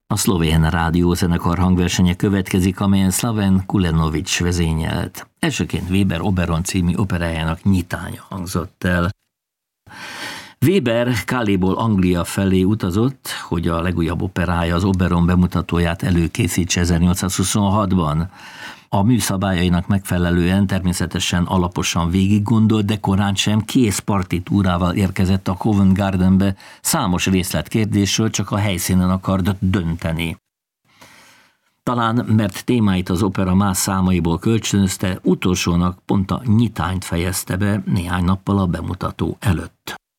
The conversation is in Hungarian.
A szlovén rádiózenekar hangversenye következik, amelyen Slaven Kulenovics vezényelt. Elsőként Weber Oberon című operájának nyitánya hangzott el. Weber Calais-ból Anglia felé utazott, hogy a legújabb operája, az Oberon bemutatóját előkészítse 1826-ban. A műszabályainak megfelelően természetesen alaposan végiggondolt, de korán sem kész partitúrával érkezett a Covent Gardenbe, számos részletkérdésről csak a helyszínen akart dönteni. Talán mert témáit az opera más számaiból kölcsönözte, utolsónak pont a nyitányt fejezte be néhány nappal a bemutató előtt.